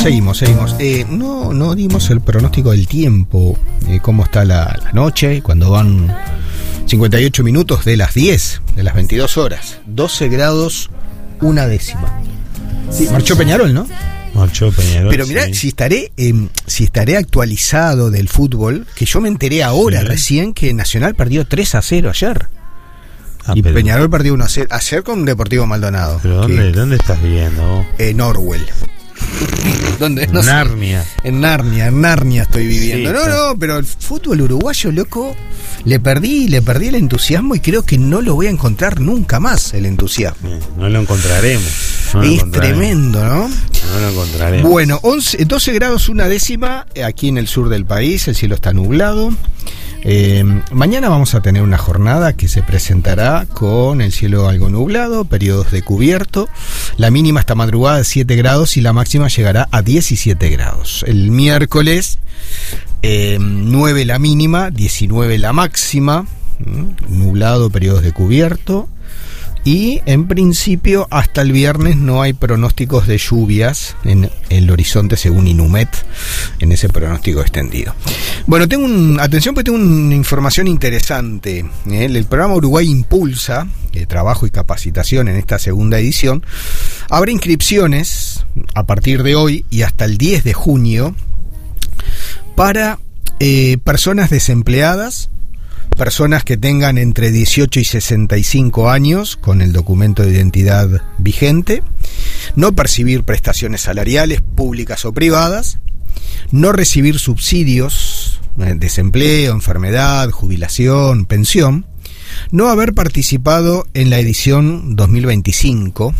Seguimos. No dimos el pronóstico del tiempo, cómo está la noche, cuando van 58 minutos de las 10, de las 22 horas. 12 grados, una décima. Sí, marchó Peñarol, ¿no? Marchó Peñarol. Pero mirá, sí. si estaré actualizado del fútbol, que yo me enteré ahora recién que Nacional perdió 3-0 ayer. Y pero Peñarol perdió 1-0 ayer con Deportivo Maldonado. ¿Pero dónde estás viviendo vos? En Orwell. ¿Dónde? No Narnia. Sé. En Narnia estoy viviendo. Sí, no, pero el fútbol uruguayo, loco, le perdí el entusiasmo y creo que no lo voy a encontrar nunca más, el entusiasmo. No lo encontraremos. Tremendo, ¿no? No lo encontraremos. Bueno, 12 grados, una décima, aquí en el sur del país, el cielo está nublado. Mañana vamos a tener una jornada que se presentará con el cielo algo nublado, periodos de cubierto. La mínima esta madrugada de 7 grados y la máxima llegará a 17 grados. El miércoles 9 la mínima, 19 la máxima, nublado, periodos de cubierto. Y en principio hasta el viernes no hay pronósticos de lluvias en el horizonte según Inumet, en ese pronóstico extendido. Bueno, atención porque tengo una información interesante. El programa Uruguay Impulsa, trabajo y capacitación en esta segunda edición, abre inscripciones a partir de hoy y hasta el 10 de junio para personas desempleadas, personas que tengan entre 18 y 65 años con el documento de identidad vigente, no percibir prestaciones salariales públicas o privadas, no recibir subsidios, desempleo, enfermedad, jubilación, pensión, no haber participado en la edición 2025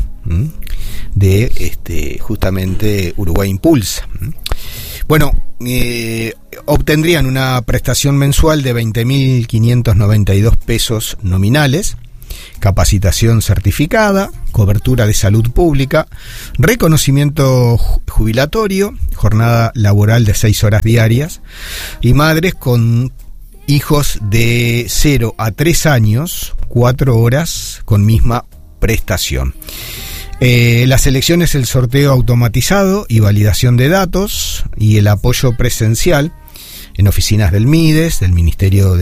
de justamente Uruguay Impulsa. Bueno, obtendrían una prestación mensual de 20.592 pesos nominales, capacitación certificada, cobertura de salud pública, reconocimiento jubilatorio, jornada laboral de 6 horas diarias y madres con hijos de 0 a 3 años, 4 horas con misma prestación. La selección es el sorteo automatizado y validación de datos y el apoyo presencial en oficinas del MIDES, del Ministerio de